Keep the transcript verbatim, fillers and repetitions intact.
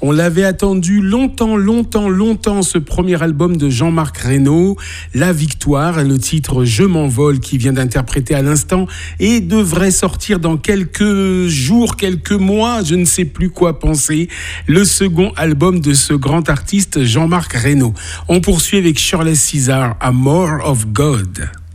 On l'avait attendu longtemps, longtemps, longtemps, ce premier album de Jean-Marc Reynaud, La Victoire, le titre Je m'envole qui vient d'interpréter à l'instant et devrait sortir dans quelques jours, quelques mois, je ne sais plus quoi penser, le second album de ce grand artiste Jean-Marc Reynaud. On poursuit avec Shirley Caesar, A More of God.